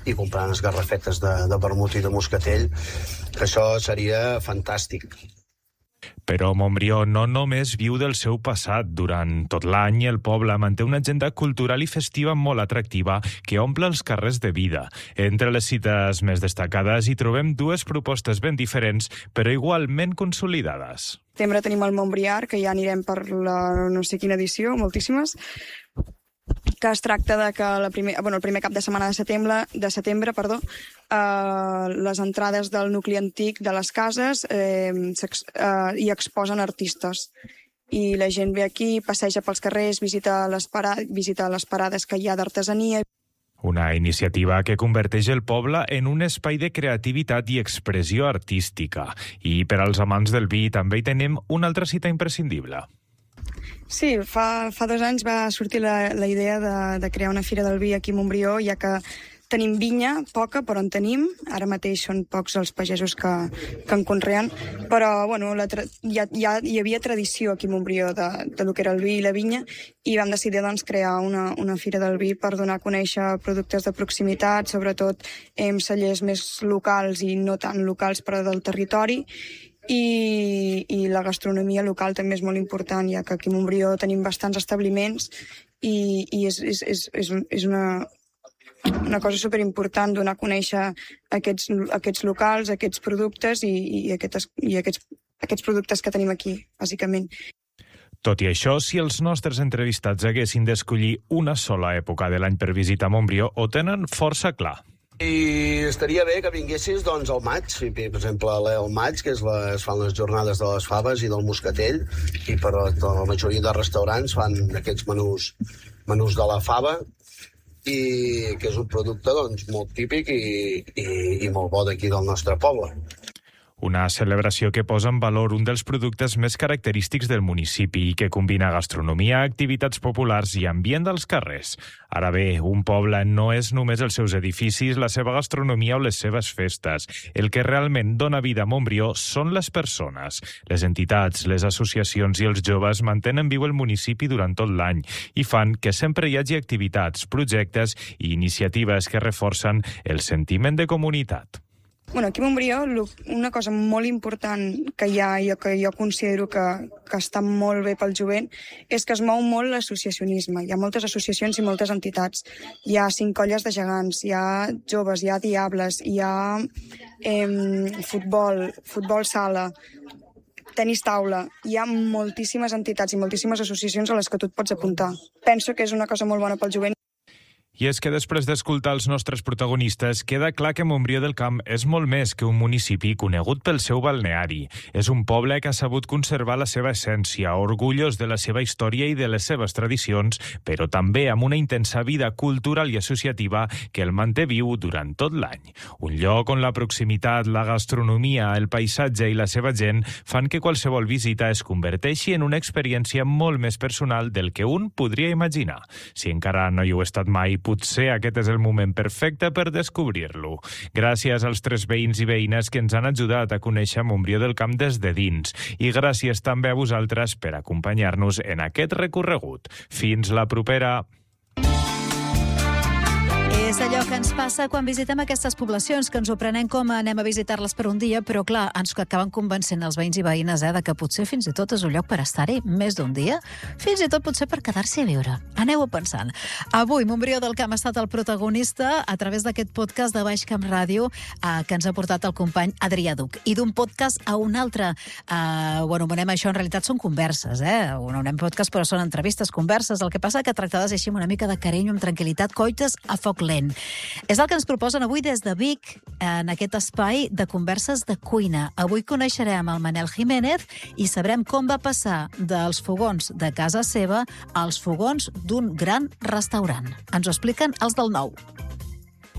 i comprant les garrafetes de vermut i de moscatell, que això seria fantàstic. Però Montbrió no només viu del seu passat. Durant tot l'any, el poble manté una agenda cultural i festiva molt atractiva que omple els carrers de vida. Entre les cites més destacades hi trobem dues propostes ben diferents, però igualment consolidades. Al setembre tenim el Montbriar, que ja anirem per la no sé quina edició, moltíssimes, que es tracta de que el primer cap de setmana de setembre, les entrades del nucli antic de les cases hi exposen artistes. I la gent ve aquí, passeja pels carrers, visita les parades que hi ha d'artesania. Una iniciativa que converteix el poble en un espai de creativitat i expressió artística. I per als amants del vi també hi tenim una altra cita imprescindible. Sí, fa 2 anys va sortir la idea de crear una fira del vi aquí a Montbrió, ja que tenim vinya, poca, però en tenim. Ara mateix són pocs els pagesos que en conreen, però bueno, ja hi havia tradició aquí a Montbrió de lo que era el vi i la vinya, i vam decidir crear una fira del vi per donar a conèixer productes de proximitat, sobretot cellers més locals i no tan locals, però del territori. I la gastronomia local també és molt important, ja que aquí a Montbrió tenim bastants establiments i és una cosa superimportant donar a conèixer aquests locals, aquests productes i aquests productes que tenim aquí, bàsicament. Tot i això, si els nostres entrevistats haguessin d'escollir una sola època de l'any per visitar Montbrió, ho tenen força clar. I estaria bé que vinguessis al maig, per exemple, al maig, que es fan les jornades de les faves i del moscatell, i per la majoria de restaurants fan aquests menús de la fava, i que és un producte molt típic i molt bo d'aquí del nostre poble. Una celebració que posa en valor un dels productes més característics del municipi i que combina gastronomia, activitats populars i ambient dels carrers. Ara bé, un poble no és només els seus edificis, la seva gastronomia o les seves festes. El que realment dona vida a Montbrió són les persones. Les entitats, les associacions i els joves mantenen viu el municipi durant tot l'any i fan que sempre hi hagi activitats, projectes i iniciatives que reforcen el sentiment de comunitat. Aquí a Montbrió, una cosa molt important que hi ha i que jo considero que està molt bé pel jovent és que es mou molt l'associacionisme. Hi ha moltes associacions i moltes entitats. Hi ha 5 colles de gegants, hi ha joves, hi ha diables, hi ha futbol sala, tenis taula. Hi ha moltíssimes entitats i moltíssimes associacions a les que tu et pots apuntar. Penso que és una cosa molt bona pel jovent. I és que després d'escoltar els nostres protagonistes, queda clar que Montbrió del Camp és molt més que un municipi conegut pel seu balneari. És un poble que ha sabut conservar la seva essència, orgullós de la seva història i de les seves tradicions, però també amb una intensa vida cultural i associativa que el manté viu durant tot l'any. Un lloc on la proximitat, la gastronomia, el paisatge i la seva gent fan que qualsevol visita es converteixi en una experiència molt més personal del que un podria imaginar. Si encara no hi heu estat mai, potser aquest és el moment perfecte per descobrir-lo. Gràcies als 3 veïns i veïnes que ens han ajudat a conèixer Montbrió del Camp des de dins. I gràcies també a vosaltres per acompanyar-nos en aquest recorregut. Fins la propera! És allò que ens passa quan visitem aquestes poblacions, que ens ho prenem com anem a visitar-les per un dia, però clar, ens acaben convencent els veïns i veïnes de que potser fins i tot és un lloc per estar-hi més d'un dia, fins i tot potser per quedar-s'hi a viure. Aneu-ho pensant. Avui Montbrió del Camp ha estat el protagonista a través d'aquest podcast de Baix Camp Ràdio que ens ha portat el company Adrià Duc. I d'un podcast a un altre, ho anomenem això, en realitat són converses, ho anomenem podcast però són entrevistes, converses, el que passa que tractades així amb una mica de carinyo, amb tranquil·litat, coites a foc lent. És el que ens proposen avui des de Vic, en aquest espai de converses de cuina. Avui coneixerem el Manel Jiménez i sabrem com va passar dels fogons de casa seva als fogons d'un gran restaurant. Ens ho expliquen els del Nou.